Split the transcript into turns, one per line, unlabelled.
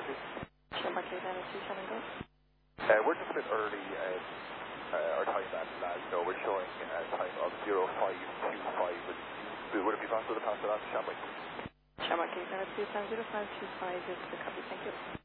please?
Shamrock 892 Go.
We're just a bit early. Our time at Glasgow, we're showing a time of 0525. Would it be possible to pass it on to Shamrock?
Shamrock 892 time 0525 is the copy. Thank you.